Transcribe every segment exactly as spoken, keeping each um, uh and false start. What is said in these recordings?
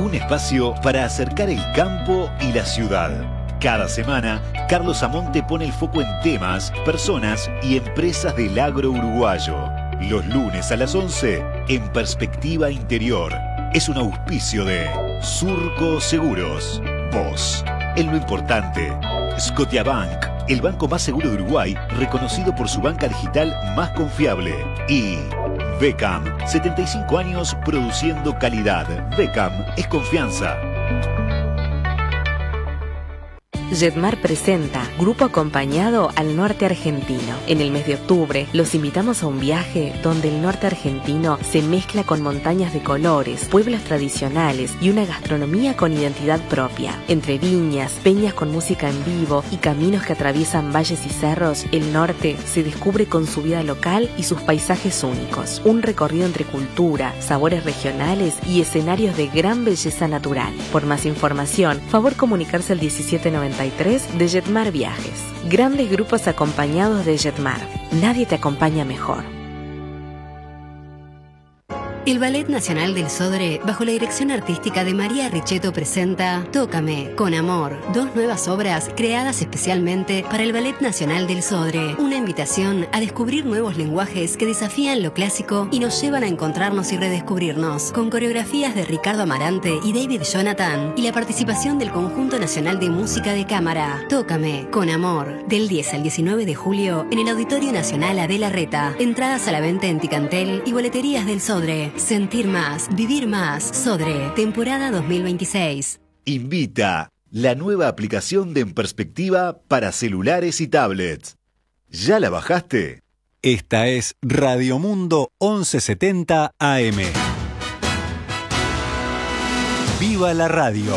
Un espacio para acercar el campo y la ciudad. Cada semana, Carlos Amonte pone el foco en temas, personas y empresas del agro uruguayo. Los lunes a las once, en Perspectiva Interior. Es un auspicio de Surco Seguros. Vos, en lo importante. Scotiabank, el banco más seguro de Uruguay, reconocido por su banca digital más confiable. Y Beckham, setenta y cinco años produciendo calidad. Beckham es confianza. Jetmar presenta Grupo Acompañado al Norte Argentino. En el mes de octubre los invitamos a un viaje donde el norte argentino se mezcla con montañas de colores, pueblos tradicionales y una gastronomía con identidad propia. Entre viñas, peñas con música en vivo y caminos que atraviesan valles y cerros, el norte se descubre con su vida local y sus paisajes únicos. Un recorrido entre cultura, sabores regionales y escenarios de gran belleza natural. Por más información, favor comunicarse al diecisiete noventa y tres de Jetmar Viajes. Grandes grupos acompañados de Jetmar. Nadie te acompaña mejor. El Ballet Nacional del Sodre, bajo la dirección artística de María Richetto, presenta Tócame, con amor, dos nuevas obras creadas especialmente para el Ballet Nacional del Sodre. Una invitación a descubrir nuevos lenguajes que desafían lo clásico y nos llevan a encontrarnos y redescubrirnos, con coreografías de Ricardo Amarante y David Jonathan y la participación del Conjunto Nacional de Música de Cámara. Tócame, con amor, del diez al diecinueve de julio en el Auditorio Nacional Adela Reta. Entradas a la venta en Ticantel y boleterías del Sodre. Sentir más, vivir más. Sodre, temporada dos mil veintiséis. Invita la nueva aplicación de En Perspectiva para celulares y tablets. ¿Ya la bajaste? Esta es Radio Mundo once setenta A M. ¡Viva la radio!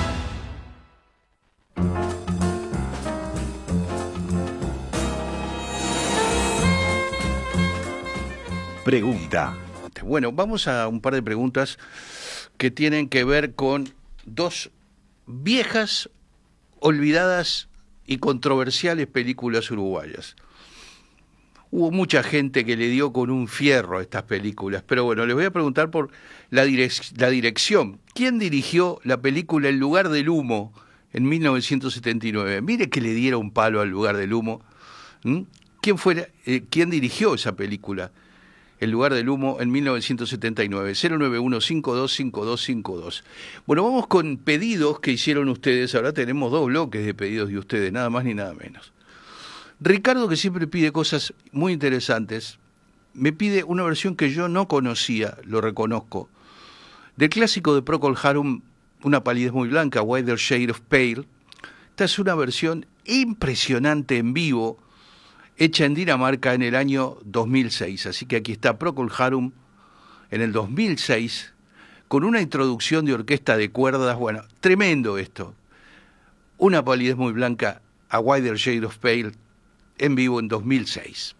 Pregunta. Bueno, vamos a un par de preguntas que tienen que ver con dos viejas, olvidadas y controversiales películas uruguayas. Hubo mucha gente que le dio con un fierro a estas películas, pero bueno, les voy a preguntar por la, direc- la dirección. ¿Quién dirigió la película El lugar del humo en mil novecientos setenta y nueve? Mire que le diera un palo al lugar del humo. ¿Mm? ¿Quién fue, eh, quién dirigió esa película? El lugar del humo en mil novecientos setenta y nueve, cero nueve uno cinco dos cinco dos cinco dos. Bueno, vamos con pedidos que hicieron ustedes. Ahora tenemos dos bloques de pedidos de ustedes, nada más ni nada menos. Ricardo, que siempre pide cosas muy interesantes, me pide una versión que yo no conocía, lo reconozco, del clásico de Procol Harum, Una palidez muy blanca, Whiter Shade of Pale. Esta es una versión impresionante en vivo, hecha en Dinamarca en el año dos mil seis. Así que aquí está Procol Harum en el dos mil seis, con una introducción de orquesta de cuerdas. Bueno, tremendo esto. Una palidez muy blanca, A Whiter Shade of Pale, en vivo en dos mil seis.